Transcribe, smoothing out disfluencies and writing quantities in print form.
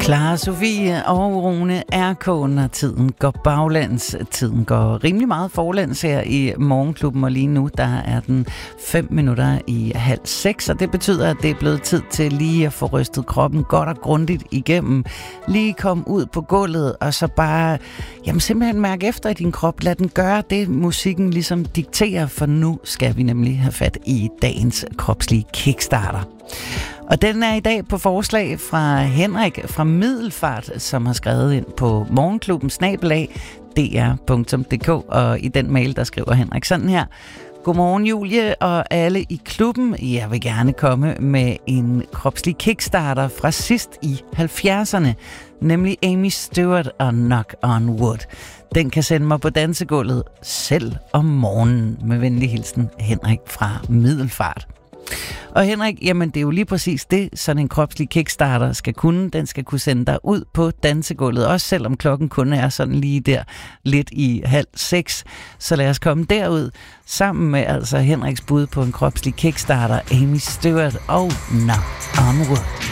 Clara Sofie og Rune RK, når tiden går baglands. Tiden går rimelig meget forlands her i Morgenklubben, og lige nu der er den 5:05, og det betyder, at det er blevet tid til lige at få rystet kroppen godt og grundigt igennem. Lige komme ud på gulvet, og så bare simpelthen mærke efter i din krop. Lad den gøre det, musikken ligesom dikterer, for nu skal vi nemlig have fat i dagens kropslige kickstarter. Og den er i dag på forslag fra Henrik fra Middelfart, som har skrevet ind på morgenklubben@dr.dk, og i den mail, der skriver Henrik sådan her: Godmorgen Julie og alle i klubben. Jeg vil gerne komme med en kropslig kickstarter fra sidst i 70'erne, nemlig Amy Stewart og Knock on Wood. Den kan sende mig på dansegulvet selv om morgenen. Med venlig hilsen, Henrik fra Middelfart. Og Henrik, jamen det er jo lige præcis det, sådan en kropslig kickstarter skal kunne. Den skal kunne sende dig ud på dansegulvet, også selvom klokken kun er sådan lige der lidt i 5:30. Så lad os komme derud sammen med altså Henriks bud på en kropslig kickstarter, Amy Stewart og Knock on Wood.